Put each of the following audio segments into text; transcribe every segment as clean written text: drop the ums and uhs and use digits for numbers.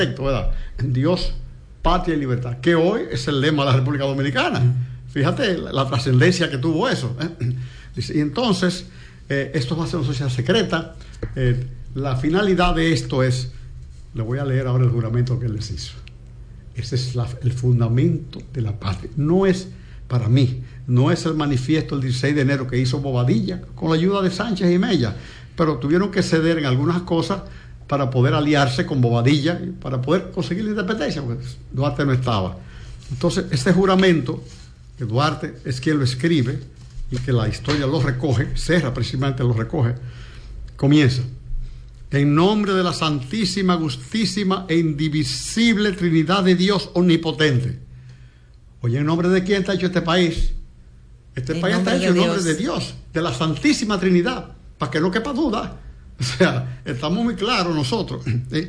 ¿verdad? Dios, patria y libertad, que hoy es el lema de la República Dominicana. Fíjate la trascendencia que tuvo eso. Y entonces, esto va a ser una sociedad secreta. La finalidad de esto es, le voy a leer ahora el juramento que él les hizo. Ese es el fundamento de la patria. No es, para mí, no es el manifiesto el 16 de enero que hizo Bobadilla con la ayuda de Sánchez y Mella, pero tuvieron que ceder en algunas cosas para poder aliarse con Bobadilla, para poder conseguir la independencia, porque Duarte no estaba. Entonces, este juramento, que Duarte es quien lo escribe y que la historia lo recoge, Serra precisamente lo recoge, comienza: en nombre de la santísima, gustísima e indivisible Trinidad de Dios omnipotente. Oye, ¿en nombre de quién está hecho este país? Este país está hecho en nombre de Dios, de la Santísima Trinidad, para que no quepa duda. O sea, estamos muy claros nosotros.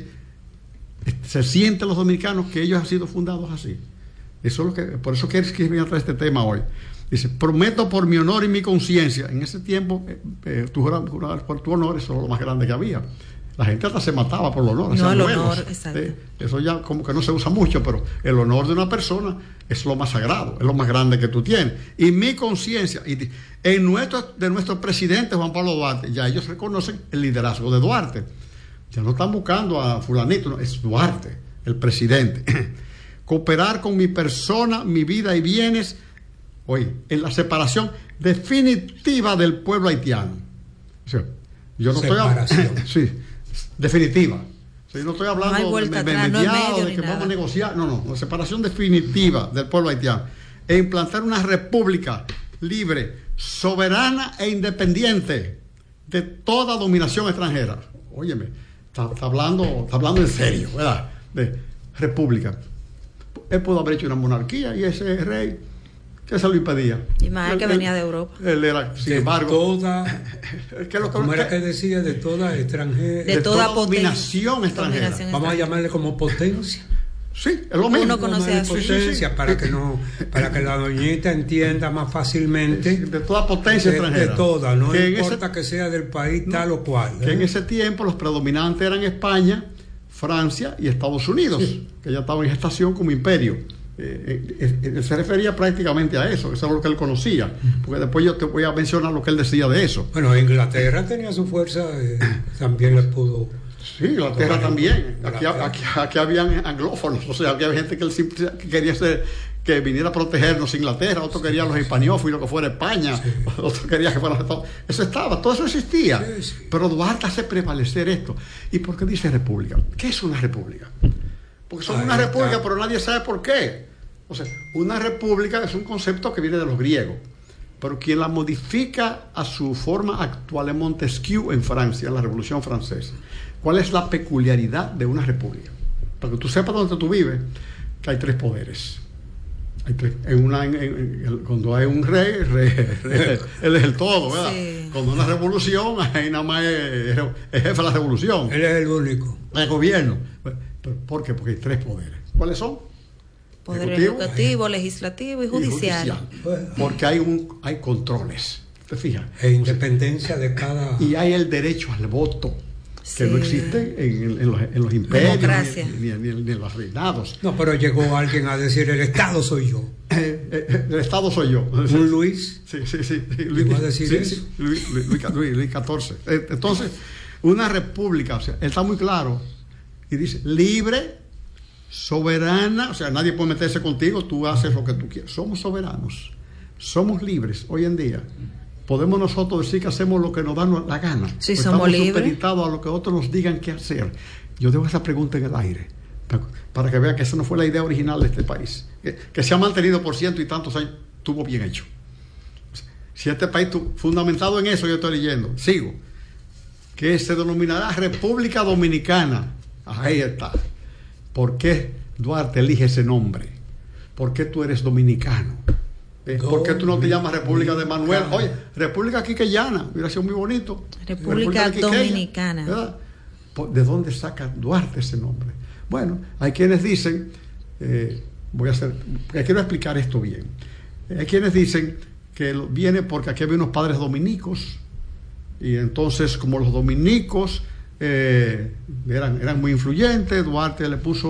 Se sienten los dominicanos que ellos han sido fundados así. Eso es lo que, por eso quiero que venga a traer este tema hoy. Dice: prometo por mi honor y mi conciencia. En ese tiempo, tú jurabas por tu honor, eso es lo más grande que había. La gente hasta se mataba por el honor. No, el honor, exacto. Eso ya como que no se usa mucho, pero el honor de una persona es lo más sagrado, es lo más grande que tú tienes. Y mi conciencia, y de nuestro presidente Juan Pablo Duarte, ya ellos reconocen el liderazgo de Duarte. Ya no están buscando a fulanito, no, es Duarte, el presidente. Cooperar con mi persona, mi vida y bienes, oye, en la separación definitiva del pueblo haitiano. O sea, yo no separación. Sí, definitiva. O sea, yo no estoy hablando no hay de mediado, de que vamos a negociar. No, la separación definitiva del pueblo haitiano. E implantar una república libre, soberana e independiente de toda dominación extranjera. Óyeme, está hablando en serio, ¿verdad? De república. Él pudo haber hecho una monarquía y ese rey, ¿qué se lo impedía? Y más que venía de Europa. Él era, sin embargo, ¿cómo era que decía? De toda extranjera, de toda dominación extranjera. Vamos a llamarle como potencia. Sí, es lo mismo. Uno conoce así. Potencia, sí. Para que la doñita entienda más fácilmente. De toda potencia extranjera. De toda, no importa que sea del país tal o cual. Que en ese tiempo los predominantes eran España, Francia y Estados Unidos, sí, que ya estaban en gestación como imperio. Se refería prácticamente a eso es lo que él conocía, porque después yo te voy a mencionar lo que él decía de eso. Bueno, Inglaterra tenía su fuerza, también le pudo. Sí, Inglaterra también. Aquí habían anglófonos, o sea, había gente que quería que viniera a protegernos Inglaterra, otro quería los hispaniófilos que fuera España, sí, otro quería que fuera Estados. Eso estaba, todo eso existía. Sí, sí. Pero Duarte hace prevalecer esto. ¿Y por qué dice república? ¿Qué es una república? Porque son una república, pero nadie sabe por qué. O sea, una república es un concepto que viene de los griegos, pero quien la modifica a su forma actual es Montesquieu en Francia, en la Revolución Francesa. ¿Cuál es la peculiaridad de una república? Para que tú sepas dónde tú vives, que hay tres poderes. Cuando hay un rey, él es el todo, ¿verdad? Sí. Cuando hay una revolución, ahí nada más es jefe de la revolución. Él es el único. El gobierno. ¿Por qué? Porque hay tres poderes. ¿Cuáles son? Poder ejecutivo, legislativo y judicial. Porque hay controles. ¿Te fijas? E independencia de cada. Y hay el derecho al voto, que sí, no existe en los imperios ni en los reinados. No, pero llegó alguien a decir: el Estado soy yo. El Estado soy yo. ¿Un Luis? Sí. Llegó a decir eso. Sí, Luis XIV. Entonces, una república, o sea, él está muy claro y dice: libre, soberana, o sea, nadie puede meterse contigo, tú haces lo que tú quieras. Somos soberanos, somos libres hoy en día. Podemos nosotros decir que hacemos lo que nos da la gana. Sí, somos libres. Estamos supeditados a lo que otros nos digan qué hacer. Yo dejo esa pregunta en el aire, para que vean que esa no fue la idea original de este país. Que se ha mantenido por ciento y tantos años, estuvo bien hecho. Si este país, fundamentado en eso, yo estoy leyendo, sigo, que se denominará República Dominicana. Ahí está. ¿Por qué Duarte elige ese nombre? ¿Por qué tú eres dominicano? ¿Por qué tú no te llamas República de Manuel? Oye, República Quiqueyana, hubiera sido muy bonito. República Dominicana. ¿Verdad? ¿De dónde saca Duarte ese nombre? Bueno, hay quienes dicen, quiero explicar esto bien. Hay quienes dicen que viene porque aquí había unos padres dominicos, y entonces, como los dominicos eran muy influyentes, Duarte le puso